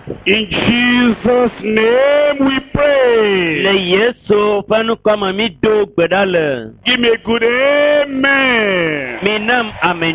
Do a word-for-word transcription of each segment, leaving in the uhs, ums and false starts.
In Jesus' name we pray. Le Yesu fanu kama mi do gbedale. Give me a good amen. Mi nam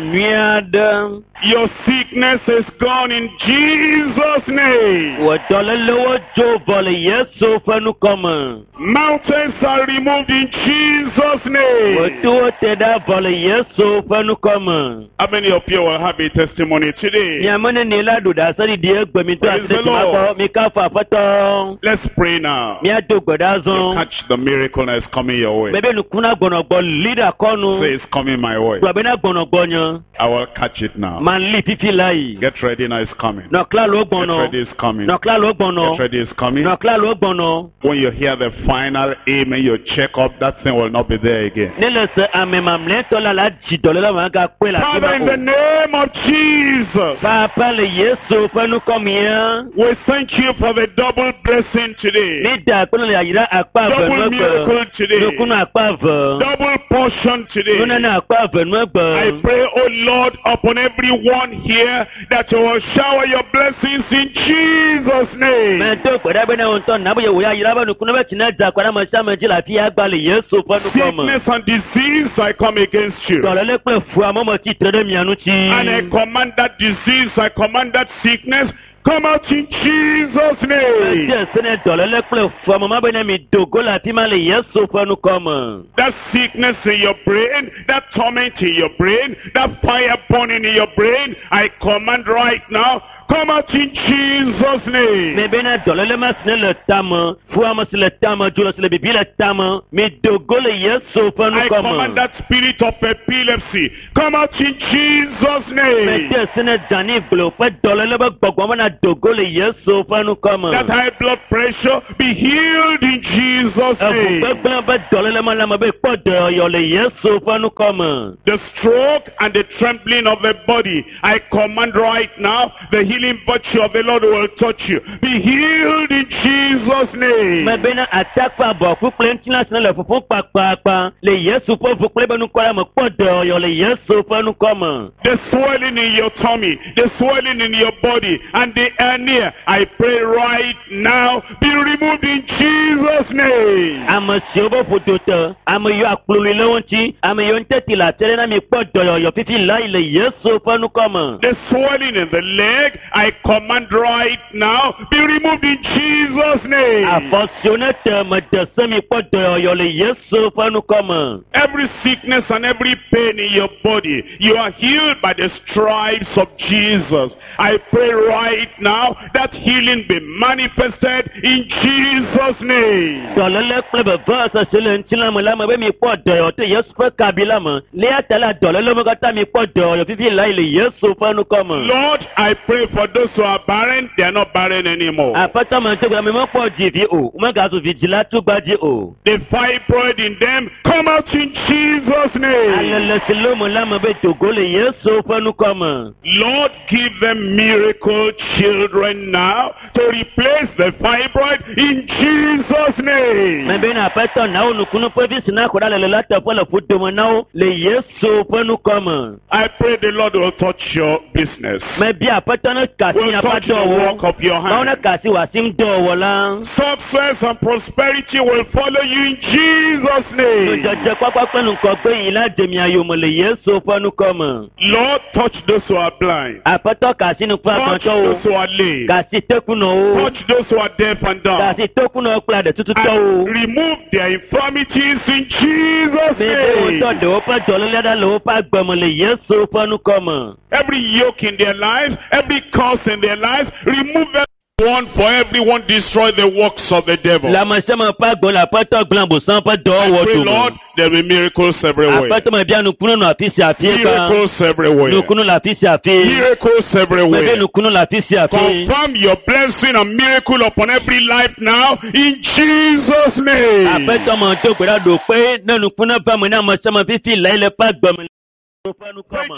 amenuade. Your sickness is gone in Jesus' name. Wo dole lo jo vole Yesu fanu kama. Mountains are removed in Jesus' name. Wo do te da vole Yesu fanu kama. How many of you will have a testimony today? Nyamane ni la do da sari die gbe mi to Praise the ati Lord. ma ko mi ka fa pato. Let's pray now. Mi ado gbedazon. Catch the miracle that is coming your way. Bebe nu kuna gbonogbo leader konu. Say it's coming my way. Gbe na gbonogbo yan. I will catch it now. Man li fifi lai. Get ready now, it's coming. No kla lo Get gbono. ready, it's coming. No kla lo gbono. Get ready, it's coming. No kla lo gbono. When you hear the final amen, you check up, that thing will not be there again. Nele se amemamle to la la jidole la manga kwe la Father, in the name of Jesus, Papa le Yesu fanu komia. we thank you for the double blessing today. Ni da kono le ayira akpa Double venu miracle today. No kuno akpa ve. Double portion today. Kuno na akpa venu I gbe. pray, oh Lord, upon everyone here that you will shower your blessings in Jesus' name. Me to kwada be na onto na boye wo ayira ba nu kuno be tina da kwada ma sha ma ji la fi agba le Yesu fanu koma. Sickness and disease, I come against you. To le pe fu amomo ti tere mi anu ti. And I command that disease, I command that sickness, come out in Jesus' name. Je sene dole le pe fu amomo be na mi dogo la ti ma le Yesu fanu koma. That sickness in your brain, that torment in your brain, that fire burning in your brain, I command right now, come out in Jesus' name. Me bena dole le masne le tama, fu amos le tama, julos le bibi le tama, me dogo le Yesu fanu I koma. command that spirit of epilepsy, come out in Jesus' Me name. je sene dani glo, pe dole le be gbogbo ma na dogo le Yesu fanu koma. That high blood pressure be healed in Jesus' Ebu name. pe be dole le ma la ma be po de yo le Yesu fanu koma. The stroke and the trembling of the body, I command right now, the healing virtue of the Lord will touch you. Be healed in Jesus' name. Me bena attack fa bo fu plentina sene le fufu pa pa pa, le Yesu po fu ple be nu kwara ma po de yo le Yesu fanu koma. The swelling in your tummy, the swelling in your body, and the hernia, I pray right now, be removed in Jesus' name. Ama si obo fotote, ama yo akluli le wonti, ama yo nteti la tere na mi po de yo yo fifi la ile Yesu fanu koma. The swelling in the leg, I command right now, be removed in Jesus' name. Affectionate me de se mi po de yo yo le Yesu fanu koma. Every sickness and every pain in your body, you are healed by the stripes of Jesus. I pray right now that healing be manifested in Jesus' name. Dole le ple be va sa se le ntila me la me be mi po de yo te Yesu fe kabila me. Le atela dole le me gata mi po de yo fifi la ile Yesu fanu koma. Lord, I pray for those who are barren, they are not barren anymore. Apata man te me mo po ji vi o, me ga so vigila tu gba ji o. The fibroid in them, come out in Jesus' name. Alele se lo mo la me be dogo le Yesu fanu koma. Lord, give them miracle children now to replace the fibroid in Jesus' name. Me be na apata na onu kunu po vi sina ko le la te po le fudo mo na o le Yesu fanu koma. I pray the Lord will touch your business. Me bi apata na kasi Will touch the apato work wo. of your Ma ona hand. kasi wasim do wo la. Success and prosperity will follow you in Jesus' So name. jeje papa penu ko pe ila demi ayo mo le Yesu fanu koma. Lord, touch those who are blind. Apato kasi nu pa Touch kan to those o. who are lame. Kasi tekuno o. Touch those who are deaf and dumb. Kasi tekuno kla de tutu to And o. remove their infirmities in Jesus' Me be o to name. de o pa jolo le da lo pa gbomo le Yesu fanu koma. Every yoke in their lives, every curse in their lives, remove them. One for everyone, destroy the works of the devil. La ma se ma pa gbon la pa to glan bo san pa do I wo pray, to. Lord, there will be miracles everywhere. Apato ma bia nu kunu no afisi afie ka. Miracles everywhere. Nu kunu la afisi afie. Miracles Me be everywhere. nu kunu la afisi afie. Confirm your blessing and miracle upon every life now in Jesus' name. Apato ma to gbera do pe na nu kunu ba mo na ma se ma fifi la ile pa gbomo le fanu koma.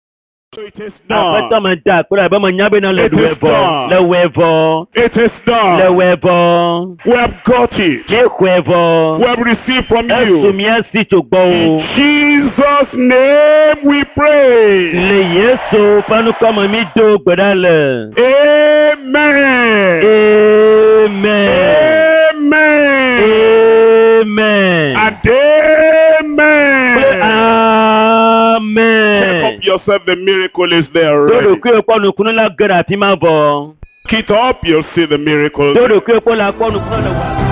So it is Apato done. ma da kura ba mo nyabe na le It is duwe bo. done. Le wevo. It is Le done. wevo. We have got it. Le wevo. We have received from Esu you. mi asi to gbo In o. Jesus' name we pray. Le Yesu fanu koma mi do gbera le. Amen. Amen. Amen. Amen. Amen. And amen. Amen. Check up yourself, the miracle is there already. Dodo kwe kwa nukunu la gara pima bo. Keep it up, you'll see the miracle. Dodo kwe kwa la kwa nukunu la wa.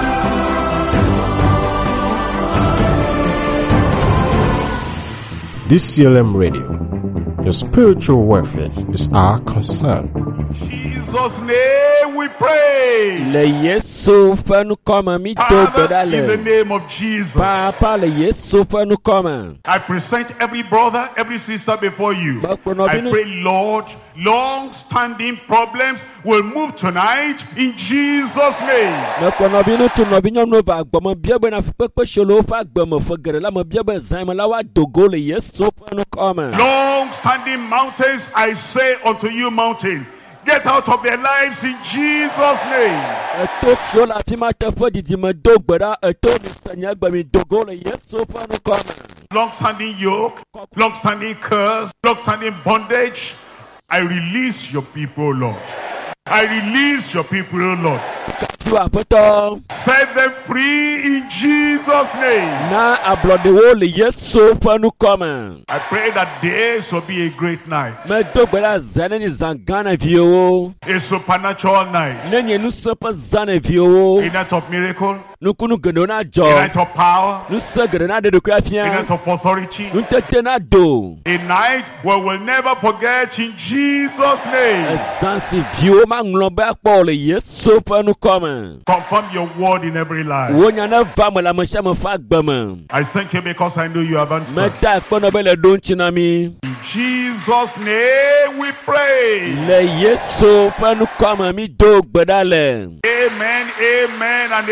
D C L M Radio. Your spiritual welfare is our concern. In Jesus' name we pray. Le Yesu fanu koma mi do Father, in the bedale. name of Jesus, Papa le Yesu fanu koma. I present every brother, every sister before you. Bakpono I binu pray, Lord, long-standing problems will move tonight in Jesus' name. bakpono binu tu no binyo no va gbomo biebe na pepe sholo fa gbomo fogere la mo biebe zaima la wa dogo le Yesu fanu koma. Long-standing mountains, I say unto you, mountain, get out of their lives in Jesus' name. Eto shola ti ma te fo didi me do gbera eto mi sanya gba mi dogo le Yesu fanu koma. Long-standing yoke, long-standing curse, long-standing bondage, I release your people, Lord. I release your people, Lord. Tu apoto Set them free in Jesus' name. na ablode wo le Yesu fanu koma. I pray that this will be a great night, Me do gbera zane ni zangana vio. a supernatural night, Nenye nu sepa zane vio. a night of miracle, Nukunu gendo na a jo. night of power, Nu se gendo na de do kwa a fia. night of authority, Nu tete na do. a night where we'll never forget in Jesus' name. Zansi vio ma nglombe akpo le Yesu fanu koma. Confirm your word in every life. Wonya na va me la me sha me fa gbama. I thank you because I know you have Me answered. ta akpo no be le don china mi. In Jesus' name we pray. Le Yesu fanu koma mi do gbedale. Amen, amen, and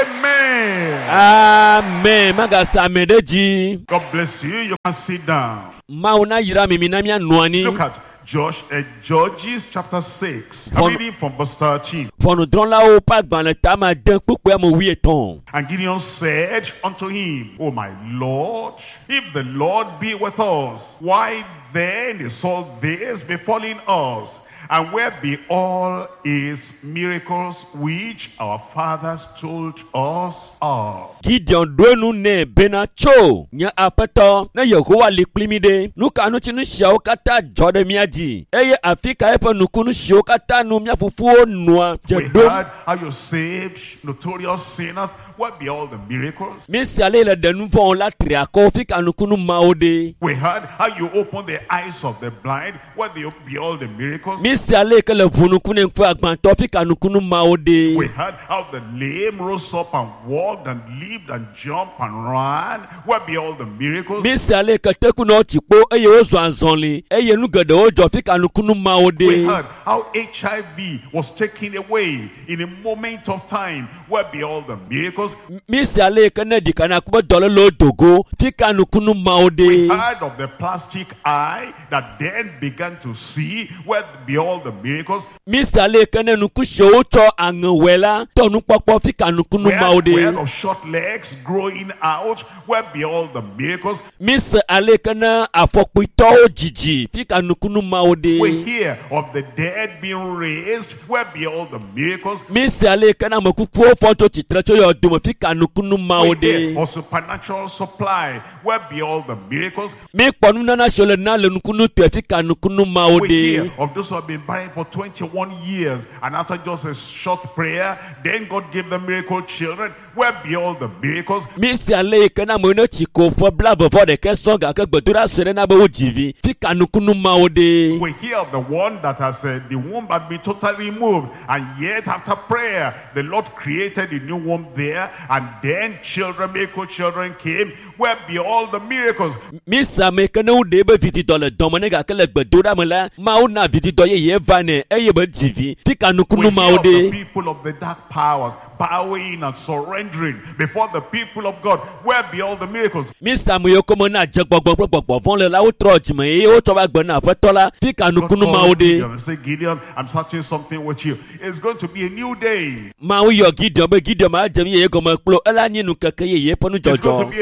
amen. Amen. Maga sa medeji. God bless you. You can sit down. Mauna yira mi minami anuani. Look at Josh, uh, Judges chapter six. I'm Fon- reading from verse thirteen. Fonu dron la o pa gban le ta ma den pupu mo wi eton. And Gideon said unto him, O my Lord, if the Lord be with us, why then is all this befalling us? And where be all his miracles which our fathers told us of? Gideon dwenu ne bena cho. Nya apeto na Yehowa liklimide. Nuka nu chinu shao kata jode miaji. Eye afika epe nukunu shao kata nu mia fufuo nua. We Jedom. heard how you saved notorious sinners. What be all the miracles? Misi ale le denu von la triako fika nukunu maode. We heard how you opened the eyes of the blind. What be be all the miracles? Misi ale ke le vunu kune mfu agbanto fika nukunu maode. We heard how the lame rose up and walked and lived and jumped and ran. What be all the miracles? Misi ale ke teku no chipo eye ozo anzonli. Eye nu gede ojo fika nukunu We maode. heard how H I V was taken away in a moment of time. What be all the miracles? Misi ale ke ne dikana kubo dole lo dogo fika nukunu We maode. heard of the plastic eye that then began to see. What be all the miracles? Misi ale ke ne nuku show cho angwela tonu popo fika nukunu We heard, we maode. heard of short legs growing out. What be all the miracles? Misi ale ke ne afokpito jiji fika nukunu We maode. hear of the dead being raised. What be all the miracles? Misi ale ke na mokufu fonto chitre cho yo dumo fika nukunu We maode. hear of supernatural supply. What be all the miracles? Mi ponu nana shole na le nukunu tu fika nukunu We maode. hear of those who have been buying for twenty-one years, and after just a short prayer, then God gave them miracle children. Where be all the miracles? Misi ale ke na mo no chiko fo bla vovo de ke songa ke gbedura sere na be ojivi fika nukunu maode. We hear of the one that has uh, the womb had been totally removed, and yet after prayer, the Lord created a new womb there, and then children, miracle children came. Where be all the miracles? Misa me ke no de be vidi dole domone ga ke le gbedura me la ma o na vidi do ye ye vane eye be jivi fika We nukunu hear of the maode. people of the dark powers bowing and surrendering before the people of God. Where be all the miracles? Misa mo yo komo na je gbogbo gbogbo von le la o tro jime e o to ba gbe na fetola fika God nukunu called Gideon maode. and say, Gideon, I'm starting something with you. It's going to be a new day. Ma o yo Gideon be Gideon ma je mi ye gomo plo ela nyinu keke ye ye ponu It's going to jojo. be a new move.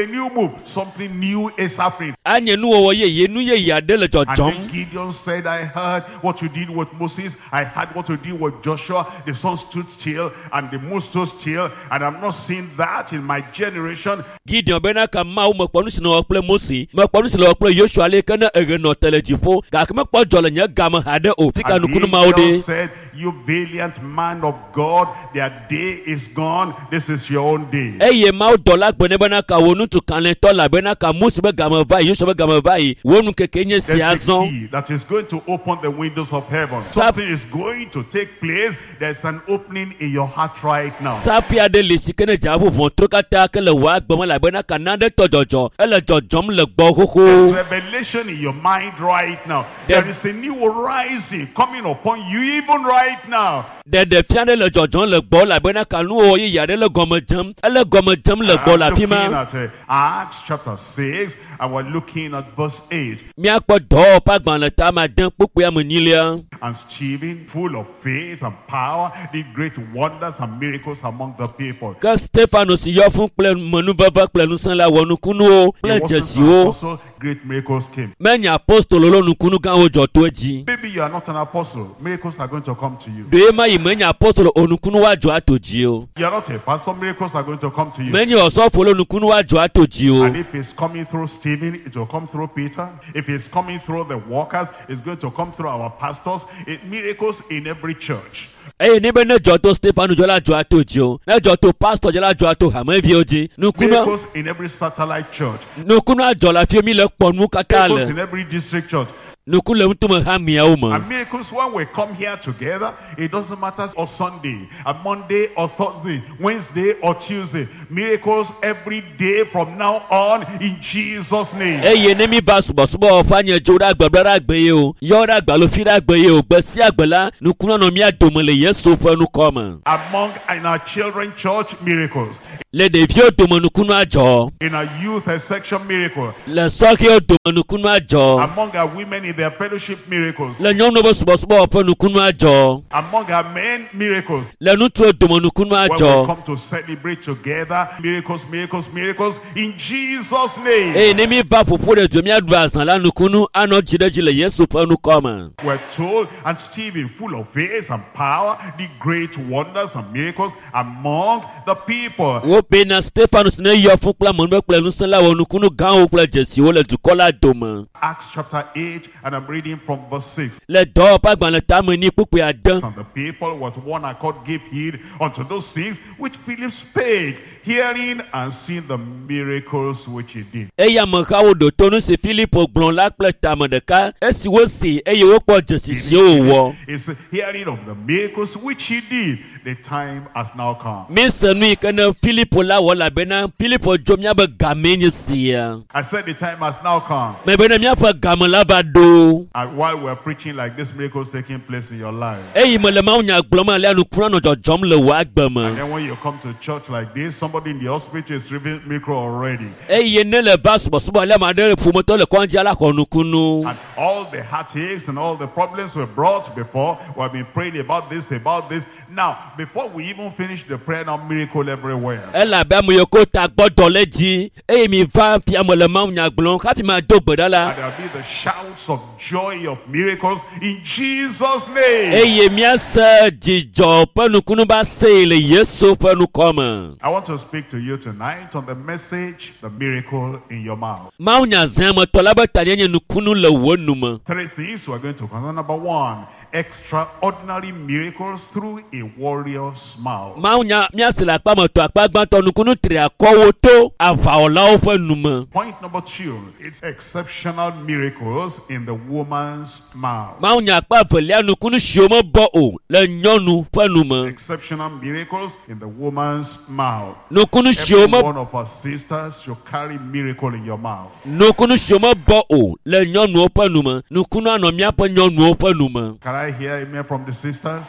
hope. Something new is happening. anye nu wɔwɔ yeye nu yeye ade le And dzɔdzɔm. then Gideon said, I heard what you did with Moses. I heard what you did with Joshua. The sun stood still and the moon stood still. And I'm not seeing that in my generation. Gideon bena ka mawu mekpɔ nu si nɔ wɔ kple Mose, mekpɔ nu si le wɔ kple Yosua le ke ne eɣe nɔ te le dziƒo, gake mekpɔ dzɔ le nye game ha ɖe o. Fi ka And nukunu mawo Gideon ɖe. said, you valiant man of God, their day is gone. This is your own day. Eye mawu dɔ la gbe ne bena ka wo nutu kalẽtɔ la bena ka Mose be game va yi, Yosua be game va yi, wo nu keke nye si There's a azɔ. key that is going to open the windows of heaven. Sap- Something is going to take place. There's an opening in your heart right now. Safi aɖe le si ke ne dza ƒoƒo tro katã ke le wɔ agbeme la bena ka nane tɔ dzɔdzɔ, ele dzɔdzɔm le gbɔ xoxo. Revelation in your mind right now. The- There is a new rising coming upon you even right now. Ɖeɖe fia ɖe le dzɔdzɔm le gbɔ la bena ka nu wɔ yeye aɖe le gɔme dzem, ele gɔme dzem le gbɔ I'm le afi looking ma. at uh, Acts chapter six and we're looking at verse eight. Míakpɔ dɔwɔƒe agbalẽ tame ade kpukpui ame nyilia. And Stephen, full of faith and power, did great wonders and miracles among the people. Ke Stefano si yɔ fún kple menuveve kple ŋusẽ la wɔ nukunuwo He kple wasn't an dzesiwo. apostle, great miracles came. Menye apostolo lo nukunu gãwo dzɔ to edzi. Maybe you are not an apostle. Miracles are going to come to you. Ɖoe ma yi menye apostolo o nukunu wa dzɔ ato dzi o. You are not a pastor. Miracles are going to come to you. Menye ɔsɔfo lo nukunu wa dzɔ ato dzi o. And if it's coming through Stephen, it will come through Peter. If it's coming through the workers, it's going to come through our pastors. It, miracles in every church. Eye ne be ne dzɔ to Stefano dzɔ la dzɔ ato dzi o. Ne dzɔ to pastor dzɔ la dzɔ ato hameviwo dzi. Nukunu Miracles in every satellite church. nukunu adzɔ le afi mi le kpɔ nu katã Miracles in le. every district church. Nuku le ŋutume ha miawo me. And miracles when we come here together, it doesn't matter or Sunday, a Monday or Thursday, Wednesday or Tuesday. Miracles every day from now on in Jesus' name. Eye ne mi va subɔsubɔ fanye dzo ɖe agbe ɖe agbe ye o. Yɔ ɖe agbalo fi ɖe agbe ye o. Gbe sia gbe la nukunu nɔ mia dome le Yesu ƒe nukɔ me. Among in our children church, miracles. Le ɖeviwo dome nukunu adzɔ. In our youth section, miracle. Le sɔhewo dome nukunu adzɔ. Among our women in their fellowship, miracles. Le nyɔnuwo be subɔsubɔ ƒe nukunu adzɔ. Among our men, miracles. Le ŋutsuwo dome nukunu When we adzɔ. come to celebrate together, miracles, miracles, miracles, in Jesus' name. Eye ne mi va ƒoƒu ɖe dzo mia ɖu azã la nukunu anɔ dzi ɖe dzi le Yesu ƒe nukɔ me. We're told, and Stephen, full of faith and power, did great wonders and miracles among the people. Wo be na Stefanus ne yɔ fún kple amenuveve kple ŋusẽ la wɔ nukunu gãwo kple dzesiwo le dukɔ la dome. Acts chapter eight, and I'm reading from verse six. Le dɔwɔƒe agbalẽ tame ni kpukpui ade. And the people with one accord gave heed unto those things which Philip spake, hearing and seeing the miracles which he did. Eye amehawo ɖo to nu si Filipo gblɔ la kple tame ɖeka esi wosi eye wokpɔ dzesi siwo wòwɔ. It's hearing of the miracles which he did. The time has now come. Mise nu yi ke ne Filipo la wɔ elabena Filipo dzo míabe game nye sia. I said the time has now come. Me bena míaƒe game la va ɖo. And while we're preaching like this, miracles taking place in your life. Eyi me le mawunya gblɔm alia nukunu nɔ dzɔdzɔm le wò agbe And me. then when you come to church like this, somebody in the hospital is receiving miracle already. Eye ne le va subɔsubɔ alia ame aɖe ƒometɔ le kɔndzi la xɔ nukunu. And all the heartaches and all the problems were brought before. We've been praying about this, about this. Now, before we even finish the prayer, now miracle everywhere. Elabe ame yiwo ko ta gbɔdɔ le dzi eye mi va fia me le mawunya gblɔm hafi ma do gbe ɖa la. And there'll be the shouts of joy of miracles in Jesus' name. Eye míase dzidzɔ ƒe nukunu ba se le Yesu ƒe nukɔ me. I want to speak to you tonight on the message, the miracle in your mouth. Mawunya zã me tɔ la be tania nye nukunu le wò nu me. Three things we're going to consider. Number one, extraordinary miracles through a warrior's smile. Mawunya míase le akpa me tɔ akpa gbãtɔ nukunu tri akɔwo to aʋawɔlawo ƒe nu me. Point number two, it's exceptional miracles in the woman's mouth. Mawunya akpa evelia nukunu siwo mebɔ o le nyɔnu ƒe nu me. Exceptional miracles in the woman's mouth. Nukunu siwo Every me one of our sisters should carry miracle in your mouth. nukunu siwo mebɔ o le nyɔnuwo ƒe nu me. Nukunu anɔ míaƒe nyɔnuwo ƒe nu me. Can I hear amen from the sisters?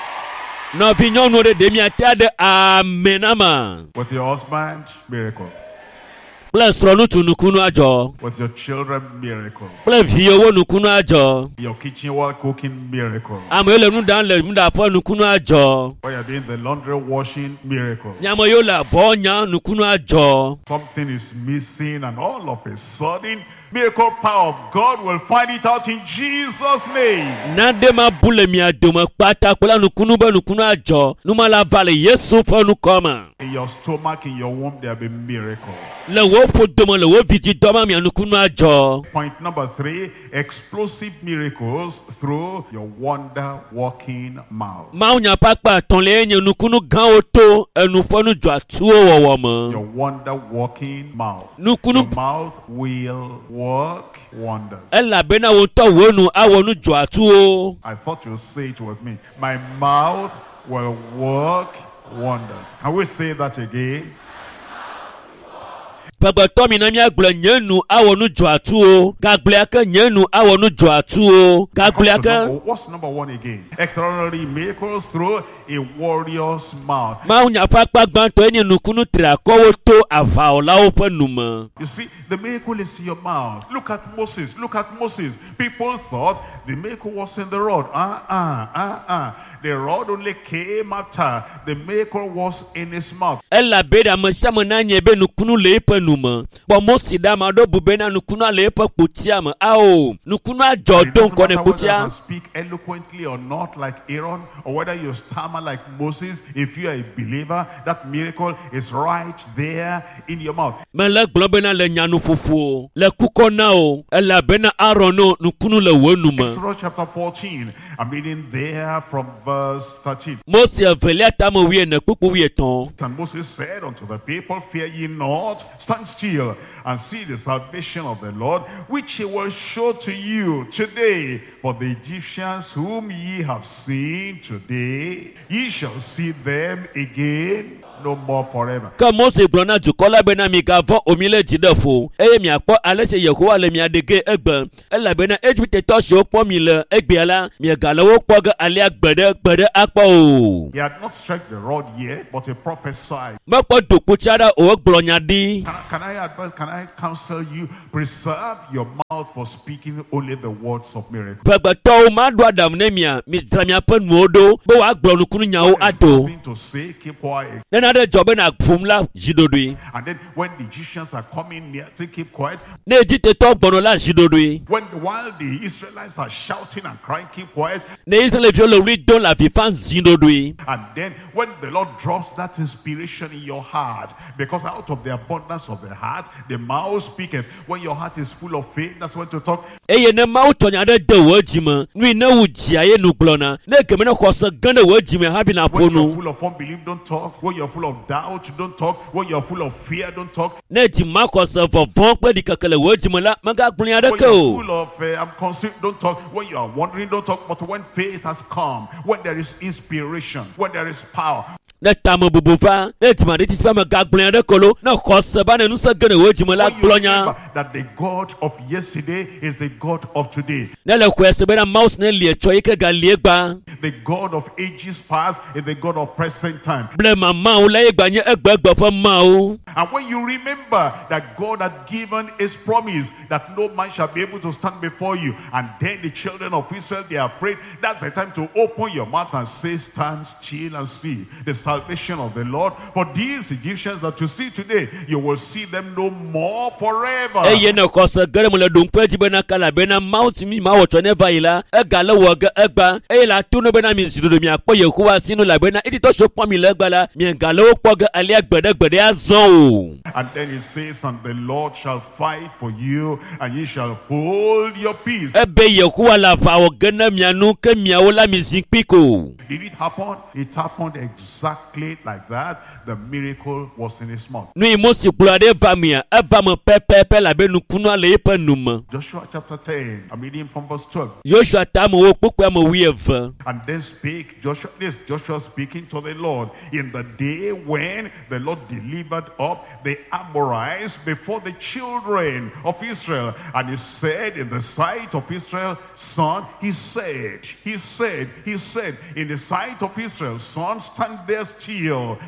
Nɔvi nyɔnuwo ɖe ɖe miate ɖe amenama. With your husband, miracle. kple srɔ̃nutsu nukunu adzɔ With your children, miracle. kple viyewo nukunu adzɔ Your kitchen while cooking, miracle. ame yiwo le nu ɖam le nuɖaƒe nukunu adzɔ While you're doing the laundry washing, miracle. nye ame yiwo le avɔ nya nukunu adzɔ Something is missing and all of a sudden, miracle power of God will find it out in Jesus' name. naɖe ma bu le mia dome kpata kple nukunu be nukunu adzɔ numala va le yesu ƒe nukɔme In your stomach, in your womb, there will be miracle. le wo ƒo dome le wo vidzidɔ ma mia nukunu adzɔ Point number three, explosive miracles through your wonder-working mouth. mawu nya ƒe akpa etɔ̃lia nye nukunu gãwo to enu ƒe nudzɔatsuwo wɔwɔ Your me wonder-working mouth. nukunu Your mouth will work wonders. elabena wo ŋutɔ wo nu awɔ nudzɔatsuwo I thought you'd say it with me. My mouth will work wonders. Can we say that again? gbɛgbɛtɔ mi na míagblɔ nye nu awɔ nudzɔatsuwo gagblẽa ke nye nu awɔ nudzɔatsuwo gagblẽa What's ke number, what's number one again? Extraordinary miracles through a warrior's mouth. mawu nya ƒe akpa gbãtɔ enye nukunu triakɔwo to aʋawɔlawo ƒe nume You see, the miracle is in your mouth. Look at Moses. Look at Moses. People thought the miracle was in the rod. Uh-uh, uh-uh. The rod only came after. The miracle was in his mouth. elabena ame sia ame nanye be nukunu le eƒe nume kpɔ mosi ɖe ame aɖewo bu bena nukunua le eƒe kpotia me ao nukunua dzɔ It do doesn't ŋkɔ ne matter whether you kpotia can speak eloquently or not like Aaron, or whether you stammer like Moses. If you are a believer, that miracle is right there in your mouth. mele gblɔ bena le nyanuƒoƒo le kukɔ na o elabena aron no nukunu le wo nume Exodus chapter fourteen. I'm reading there from verse thirteen. mosi evelia tame wuiene kpukpu wuietɔ̃ And Moses said unto the people, fear ye not, stand still and see the salvation of the Lord, which he will show to you today. For the Egyptians whom ye have seen today, ye shall see them again no more forever. ke mose gblɔ na dukɔ la bena migavɔ̃ omi le dzi ɖe ƒo eye miakpɔ ale si yehowa le mia ɖe ge egbe elabena egiptetɔ siwo kpɔ mi le egbea la miegale wo kpɔ ge alia gbeɖe gbeɖe akpɔ o He had not struck the rod yet, but he prophesied. mekpɔ dokpotsi aɖe o egblɔ nya ɖi Can I, can I advise, can I counsel you? Preserve your mouth for speaking only the words of miracle. gbɛgbɛtɔwo maɖo aɖaŋu ne mia midzra miaƒe nuwo ɖo be woagblɔ nukunu nyawo There's aɖo nothing to say, keep quiet. ne naɖe dzɔ bena ƒom la zi ɖoɖoe And then when the Egyptians are coming near, say keep quiet. ne egiptetɔ gbɔnɔ la zi ɖoɖoe When while the Israelites are shouting and crying, keep quiet. ne israelviwo le ɣli dom le avi fam zi ɖoɖoe And then when the Lord drops that inspiration in your heart, because out of the abundance of the heart, the mouth speaketh. When your heart is full of faith, that's when to talk. eye ne mawu tɔ nya ɖe de wò dzime nui ne wu dzia ye nu gblɔna ne geme ne xɔse gã ɖe wò dzime hafi na ƒo When you're nu full of unbelief, don't talk. When you're full of doubt, don't talk. When you're full of fear, don't talk. ne dzima xɔse vɔvɔ kple ɖikeke le wò dzime la megagblɔ nya When ɖeke you're o full of, uh, I'm concerned, don't talk. When you are wondering, don't talk. But when faith has come, when there is inspiration, when there is power, ne tame bubu va ne dzima ɖe titi va megagblɔ nya ɖeke lo ne xɔse va ne nusẽ ge ɖe wò dzime la when you gblɔ nya remember that the God of yesterday is the God of today. ne le xɔe se bena mawu si ne lie tsɔ yi ke galie gba The God of ages past is the God of present time. blema mawu la ye gba nye egbegbe ƒe mawu And when you remember that God had given his promise that no man shall be able to stand before you, and then the children of Israel, they are afraid, that's the time to open your mouth and say, stand still and see the salvation of the Lord. For these Egyptians that you see today, you will see them no more forever. eye ne xɔse ge ɖe me le ɖoŋkpe dzi bena kala bena mawu si mi mawɔ tsɔ ne va yi la egale wɔ ge egba eye le ato ne bena mi zi ɖoɖo miakpɔ yehowa si nu labena editɔ siwo kpɔ mi le egba la miegale wo kpɔ ge alia gbeɖe gbeɖe azɔ o And then it says, and the Lord shall fight for you, and ye shall hold your peace. ebe yehowa le aʋa wɔ ge ne mia nu ke miawo la mi zi kpi ko Did it happen? It happened exactly like that. The miracle was in his mouth. nu yi mosi gblɔ ɖe va mia eva me pɛpɛpɛ labe nukunua le eƒe nume Joshua chapter ten, I'm reading from verse twelve. yosua tame wo kpukpua me wi eve And then spake Joshua, this Joshua speaking to the Lord, in the day when the Lord delivered up the Amorites before the children of Israel. And he said in the sight of Israel, son, he said, he said, he said, in the sight of Israel, son, stand there still, stand thou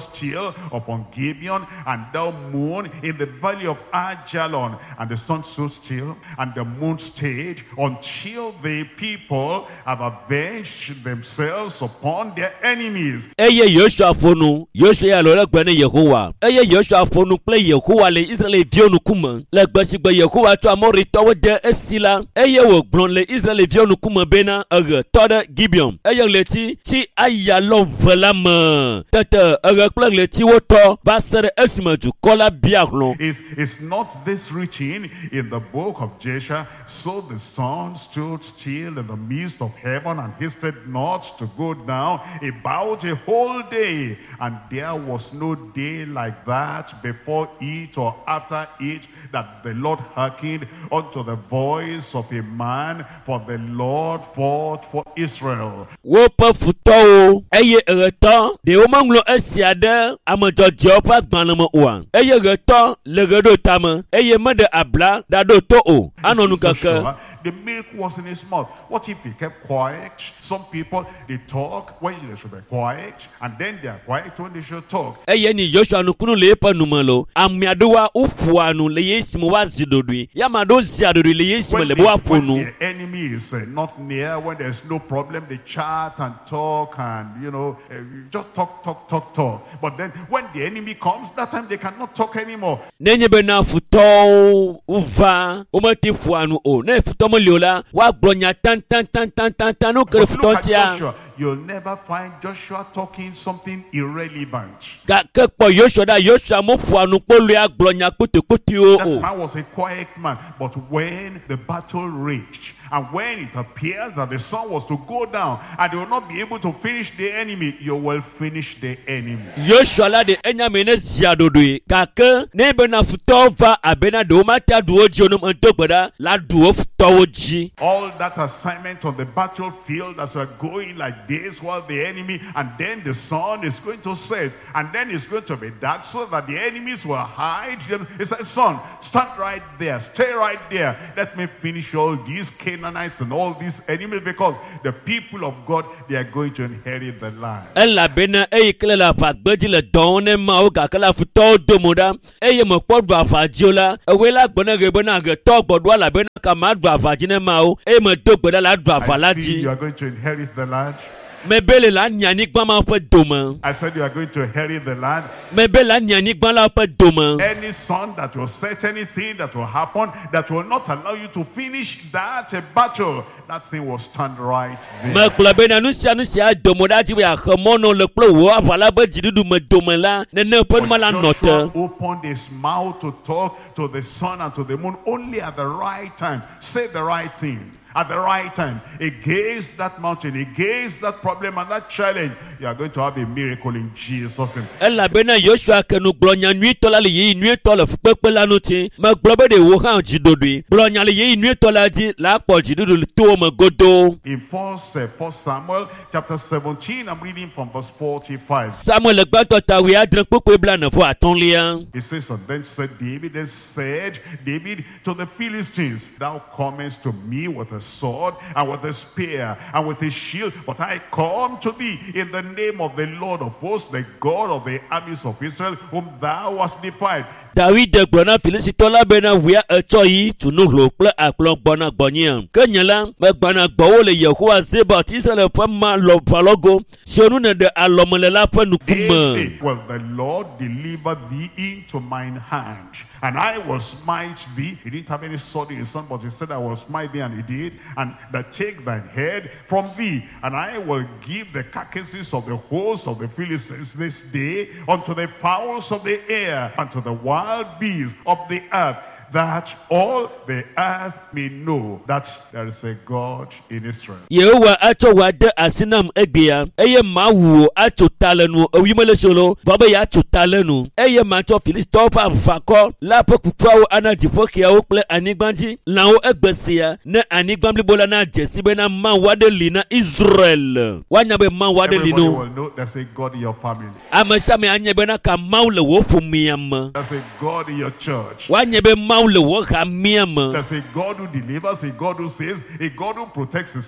still upon Gibeon, and thou moon in the valley of Ajalon. And the sun stood still, and the moon stayed, until the people have avenged themselves upon their enemies. Eye Yoshua fonu, Yoshua ya lo legbe ne Yehowa. Eye Yoshua fonu kple Yehowa le Israel viwo nukume. Legbe si gbe Yehowa tso Amoritɔwo de esi la. Eye wo gblɔ le Israel viwo nukume bena ege tɔ ɖe Gibeon. Eye ɣleti tsi aya lɔ ve la me. Tete ege kple ɣleti wo tɔ va se ɖe esime dukɔ la bia hlɔ. Is is not this written in the book of Joshua? So the sun stood still in the midst of heaven and hasted not to go down about a whole day, and there was no day like that before it or after it, that the Lord hearkened unto the voice of a man, for the Lord fought for Israel. Wo pe futɔwo eye ɣetɔ ɖewo meŋlɔ esia ɖe amedzɔdzɔwo ƒe agbalẽ me oa. Eye ɣetɔ le ɣe ɖo tame eye meɖe abla da ɖo to o. Anɔ nu keke. The milk was in his mouth. What if he kept quiet? Some people, they talk when they should be quiet, and then they are quiet when they should talk. Eye ni Joshua nukunu le epa numelo. Ame aɖewoa woƒoa nu le Yesu me woazi ɖoɖoe. Ya ame aɖewo zia ɖoɖoe le Yesu me le be woaƒo nu. When the enemy is uh, not near, when there's no problem, they chat and talk and, you know, uh, just talk, talk, talk, talk. But then when the enemy comes, that time they cannot talk anymore. Nenye be na futɔwo uva womete ƒoa nu o. Ne futɔ meliola woagblɔ nya tan tan tan tan tan tan no kere futɔ tia. You'll never find Joshua talking something irrelevant. Gake kpɔ Joshua da Joshua mo ƒoa nu kpɔlue agblɔ nya kputekpute o. That man was a quiet man, but when the battle raged, and when it appears that the sun was to go down and they will not be able to finish the enemy, you will finish the enemy. Joshua la de enyame ne zia ɖoɖoe gake ne be na futɔwo va abena ɖewo mate aɖuwo dzi onum ŋdogbe ɖa la ɖuwo futɔwo dzi. All that assignment on the battlefield as we're going like this while the enemy, and then the sun is going to set, and then it's going to be dark so that the enemies will hide. He said, son, stand right there, stay right there. Let me finish all these Canaanites and all these enemies, because the people of God, they are going to inherit the land. Elabena eye kele la vagbedzi le dɔwɔ ne mawo gake la futɔwo domo ɖa eye mekpɔ ɖu avadzio la ewoe la gbɔne ɣe bena ɣetɔ gbɔɖoa elabena kama ɖu avadzi ne mawo eye medo gbe ɖa la ɖu ava la I see dzi. you are going to inherit the land. Mebe la nyanyigba ma ƒe dome. I said you are going to inherit the land. Mebe la nyanyigba la ƒe dome. Any sun that will set anything that will happen that will not allow you to finish that uh, battle, that thing will stand right there. Megblɔ bena nu sia nu sia domo ɖa dzi be axe mɔnɔ le kple wò ava la be dziɖuɖu me dome la nene ƒe numa la nɔ te. Joshua opened his mouth to talk to the sun and to the moon only at the right time. Say the right thing. At the right time, against that mountain, against that problem and that challenge, you are going to have a miracle in Jesus' name. Elabena Joshua kenu gblɔ nya nyuitɔ la le yeyi nyuitɔ le fukpekpe la ŋuti. Megblɔ be ɖewo hã dziɖoɖoe. Gblɔ nya le yeyi nyuitɔ la dzi la akpɔ dziɖuɖu le towo me godoo. In first, uh, first Samuel chapter seventeen, I'm reading from verse forty-five. Samuel le gbãtɔ tawe adre kpekpe blaene-vɔ atɔ̃lia. It says, and then said David, then said David to the Philistines, thou comest to me with a sword and with a spear and with a shield, but I come to thee in the name of the Lord of hosts, the God of the armies of Israel, whom thou hast defied. David gblɔ na Filistitɔ la bena wia etsɔ yi tu nu hlo kple akplɔ gbɔna gbɔnyia. Ke nye la megbana gbɔwo le Yehowa Zebat Israel ƒe ma lɔ valɔgo siwo nu ne ɖe alɔme le la ƒe nukume. Will the Lord deliver thee into mine hand, and I will smite thee. He didn't have any sword in his hand, but he said, I will smite thee, and he did. And that take thine head from thee, and I will give the carcasses of the hosts of the Philistines this day unto the fowls of the air, and to the wild beasts of the earth, that all the earth may know that there is a God in Israel. Yehowa atsɔ wa de asi nam egbea, eye Mawu atso ta le nu ewimele solo, vɔ be yeatso ta le nu, eye matsɔ Filistɔwo ƒe aʋakɔ la ƒe kukuawo ana dziƒoxeawo kple anyigba dzi. Lãwo egbe sia ne anyigba blibo la na dze si bena Mawu aɖe li na Israel. Woanya be Mawu aɖe li Everybody no. will know there's a God in your family. Ame sia ame anya bena ka Mawu le wo ƒomea me. There's a God in your church. Woanya be Mawu le wo hamea me. There's a God who delivers, a God who saves, a God who protects his own,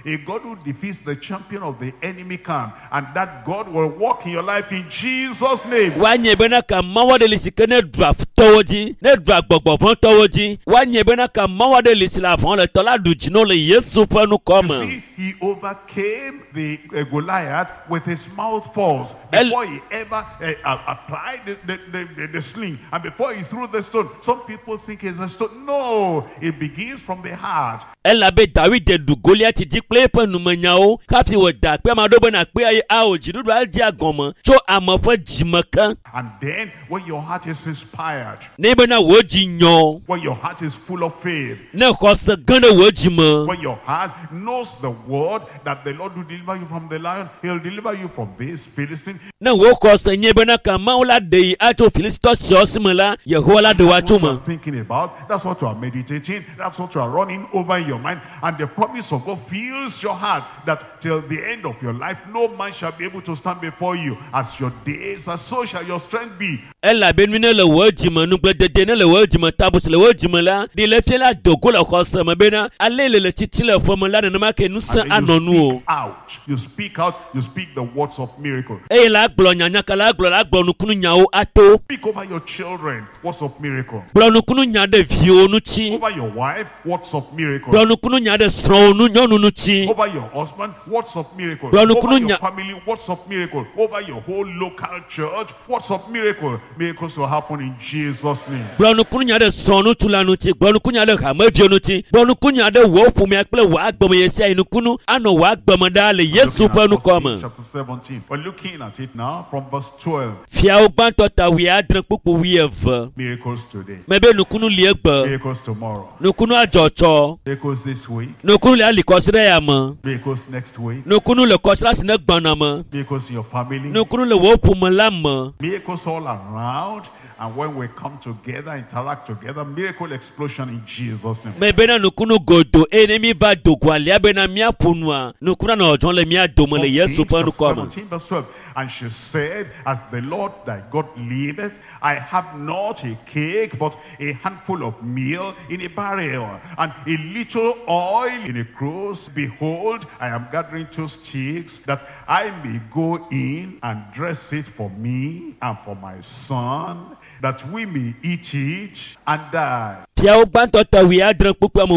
A God who defeats the champion of the enemy camp. And that God will walk in your life in Jesus' name. Wanye bena ka mawade lisike ne draft towoji, ne draft gbogbo fon towoji. Wanye bena ka mawade lisila fon le tola du jino le Yesu fanu koma. You see, he overcame the uh, Goliath with his mouth false before he ever uh, uh, applied the, the, the, the sling, and before he threw the stone. Some people think it's a stone. No, it begins from the heart. Ela be David de du Goliath di play pe nu manyao kapsi wo da pe ma do be na pe aye a o jidudu al di agomo cho amofo jimakan. And then when your heart is inspired, Ne be na wo jinyo, when your heart is full of faith, ne khose gane wo jima. when your heart knows the word that the Lord will deliver you from the lion, he'll deliver you from this Philistine. Na wo khose nye be na ka maula de ato Philistine so simala Yehowa de wa That's what you chuma. are thinking about. That's what you are meditating. That's what you are running over in your mind. And the promise of God fills your heart that till the end of your life, no man shall be able to stand before you. As your days are, so shall your strength be. Ela ben mine le wo jima nu gbe de ne le wo jima tabus le wo jima la di le tela dogo le khose ma bena alele le titi le fomo la na ma ke nu san And then anonu you o. speak out. You speak out. You speak the words of miracle. E la gbo nya nya kala gbo la gbo nu kunu nya o ato. Speak over your children. Words of miracle. Gbo nu kunu nya de vi o nu chi. Over your wife. Words of miracle. Gbo nu kunu nya de stro nu nyonu nu chi. Over your husband, words of miracle. Bro, no Over kunu your nya- family, words of miracle. Over your whole local church, words of miracle. Miracles will happen in Jesus' name. Gbo nu kunu nya de stro nu tula nu chi. Gbo nu kunu nya de ha ma vi nu chi. Gbo nu kunu nya de wo fu mi akple wa gbo me yesi ai nu kunu ano wa gbo mo da le Yesu Looking pa at nu First ko Kings mo. chapter seventeen. We're looking at it now from verse twelve. Fia o gban to ta wi adre pupu wi eve. Miracles today. Me be nu kunu li egbe. Miracles tomorrow. Nu kunu ajocho. Miracles this week. Nu kunu le alikosire ya mo. Miracles next week. Nu kunu le kosira sine gbana mo. Miracles in your family. Nu kunu le wo fu mo la mo. Miracles all around. And when we come together, interact together, miracle explosion in Jesus' name. Me bena nukunu godo enemi va dogo alia bena mia punua nukuna na ojon le mia domo le First Yesu Kings panu chapter koma. seventeen verse twelve. And she said, as the Lord thy God liveth, I have not a cake, but a handful of meal in a barrel, and a little oil in a cruse. Behold, I am gathering two sticks, that I may go in and dress it for me and for my son, that we may eat it and die. Pia o banto ta wi adre pupu